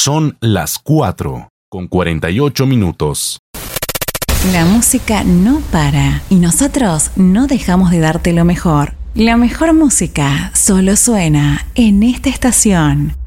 Son las 4:48. La música no para y nosotros no dejamos de darte lo mejor. La mejor música solo suena en esta estación.